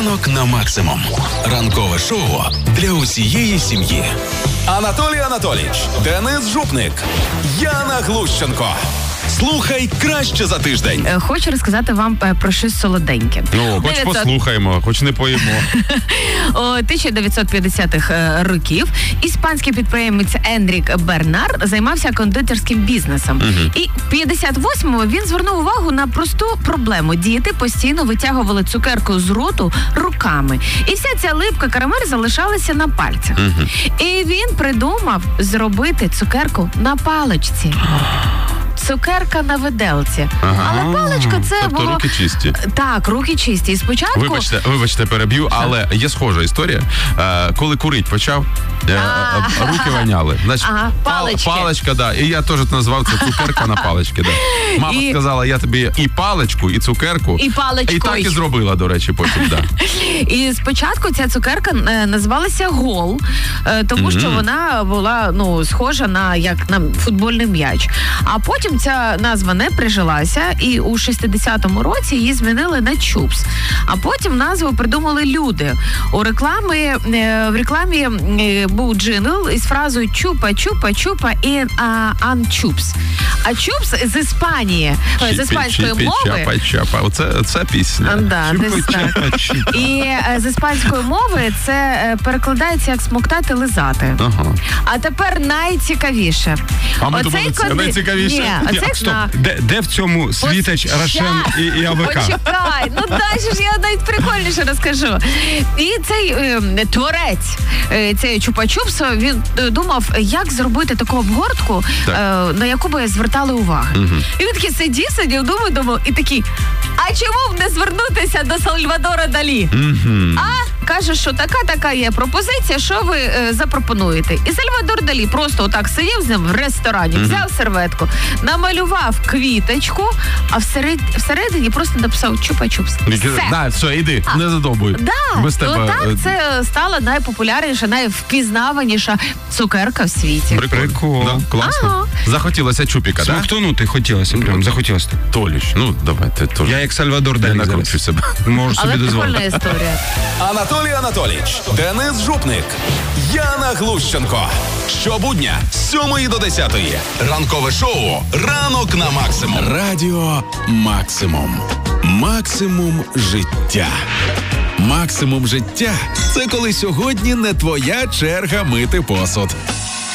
Ранок на максимум. Ранкове шоу для усієї сім'ї. Анатолій Анатолійович, Денис Жупник, Яна Глущенко. Слухай краще за тиждень. Хочу розказати вам про щось солоденьке. Ну, хоч послухаємо, хоч не поїмо. У 1950-х років іспанський підприємець Енрік Бернар займався кондитерським бізнесом. І в 58-му він звернув увагу на просту проблему. Діти постійно витягували цукерку з роту руками. І вся ця липка карамель залишалася на пальцях. І він придумав зробити цукерку на паличці. Цукерка на виделці. Але паличка це тобто було... руки чисті. Так, руки чисті. І спочатку... Вибачте, переб'ю, але є схожа історія. Коли курить почав, руки воняли. Значить, паличка, да. І я теж назвав це цукерка на палички, да. Мама сказала, я тобі і паличку, і цукерку. І паличкою. І так і зробила, до речі, потім, да. І спочатку ця цукерка називалася гол, тому що вона була, схожа на футбольний м'яч. А потім ця назва не прижилася, і у 60-му році її змінили на чупс. А потім назву придумали люди. В рекламі був джингл із фразою «чупа, чупа, чупа» і «ан чупс». А чупс з Іспанії, з іспанської мови... Оце пісня. Да, десь так. І з іспанської мови це перекладається як «смоктати, лизати». А тепер найцікавіше. А ми думали, це найцікавіше? Стоп, де в цьому Світач, Рошен і АВК? Почекай, далі ж я навіть прикольніше розкажу. І цей творець, цей чупа-чупс, він думав, як зробити таку обгортку, на яку би звертали увагу. І він такий сидів, думав, і такий, а чому б не звернутися до Сальвадора Далі? Каже, що така є пропозиція, що ви запропонуєте. І Сальвадор Далі просто отак сидів з ним в ресторані, взяв серветку, намалював квіточку, а всередині просто написав чупа-чупс. Все, іди, не задовбуй. Так, це стала найпопулярніша, найвпізнаваніша цукерка в світі. Прикол. Класно. Захотілося чупіка, так? Смоктонути хотілося, прям захотілося. Толіч, давайте. Я як Сальвадор Далі не накручу себе. Можу собі дозволити. Але прикольна історія. Анатолій Анатолійович, Денис Жупник, Яна Глущенко. Щобудня з 7 до 10. Ранкове шоу «Ранок на максимум». Радіо Максимум. Максимум життя. Максимум життя – це коли сьогодні не твоя черга мити посуд.